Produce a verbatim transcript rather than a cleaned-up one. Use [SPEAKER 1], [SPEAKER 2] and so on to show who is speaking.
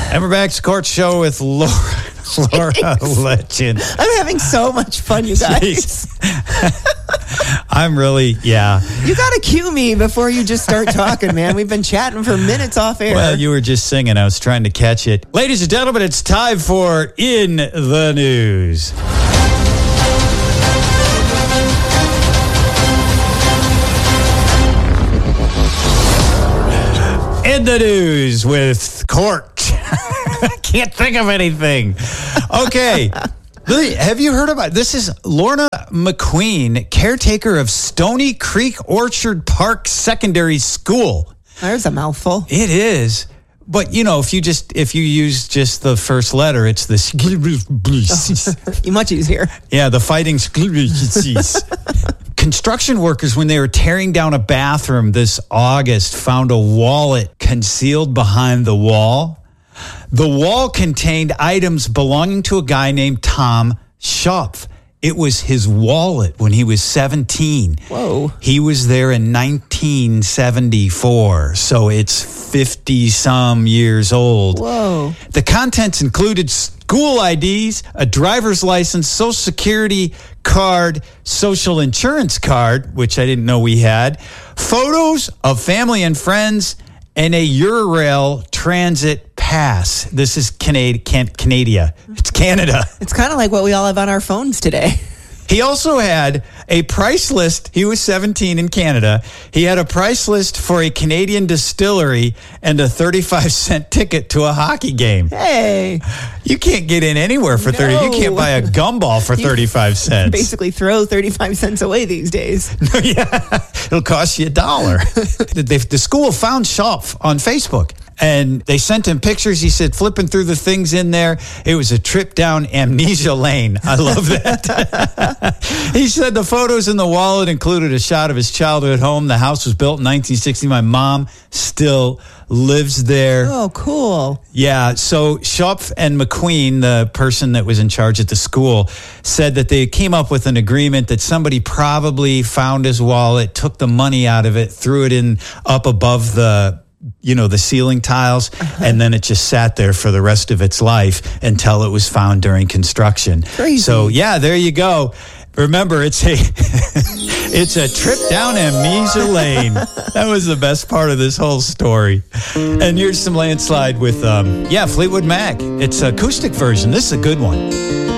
[SPEAKER 1] And we're back to Court Show with Laura, Laura Legend.
[SPEAKER 2] I'm having so much fun, you guys.
[SPEAKER 1] I'm really, yeah.
[SPEAKER 2] You got to cue me before you just start talking, man. We've been chatting for minutes off air.
[SPEAKER 1] Well, you were just singing. I was trying to catch it. Ladies and gentlemen, it's time for In the News. In the News with Court. I can't think of anything. Okay. Lily, have you heard about this? Is Lorna McQueen, caretaker of Stony Creek Orchard Park Secondary School.
[SPEAKER 2] There's a mouthful.
[SPEAKER 1] It is. But, you know, if you just if you use just the first letter, it's this.
[SPEAKER 2] Oh, much easier.
[SPEAKER 1] Yeah, the fighting. Construction workers, when they were tearing down a bathroom this August, found a wallet concealed behind the wall. The wall contained items belonging to a guy named Tom Schopf. It was his wallet when he was seventeen.
[SPEAKER 2] Whoa.
[SPEAKER 1] He was there in nineteen seventy-four, so it's fifty-some years old.
[SPEAKER 2] Whoa.
[SPEAKER 1] The contents included school I Ds, a driver's license, social security card, social insurance card, which I didn't know we had, photos of family and friends, and a Eurail transit pass. This is Canada. Can- Canada. It's Canada.
[SPEAKER 2] It's kind of like what we all have on our phones today.
[SPEAKER 1] He also had a price list. He was seventeen in Canada. He had a price list for a Canadian distillery and a thirty-five cent ticket to a hockey game.
[SPEAKER 2] Hey.
[SPEAKER 1] You can't get in anywhere for thirty.
[SPEAKER 2] No.
[SPEAKER 1] You can't buy a gumball for thirty-five cents.
[SPEAKER 2] Basically throw thirty-five cents away these days.
[SPEAKER 1] Yeah, it'll cost you a dollar. the, the school found Schopf on Facebook. And they sent him pictures. He said, flipping through the things in there, it was a trip down amnesia lane. I love that. He said the photos in the wallet included a shot of his childhood home. The house was built in nineteen sixty. My mom still lives there.
[SPEAKER 2] Oh, cool.
[SPEAKER 1] Yeah. So Schopf and McQueen, the person that was in charge at the school, said that they came up with an agreement that somebody probably found his wallet, took the money out of it, threw it in up above the you know, the ceiling tiles, uh-huh. and then it just sat there for the rest of its life until it was found during construction.
[SPEAKER 2] Crazy.
[SPEAKER 1] So, yeah, there you go. Remember, it's a it's a trip down amnesia lane. That was the best part of this whole story. And here's some landslide with, um, yeah, Fleetwood Mac. It's an acoustic version. This is a good one.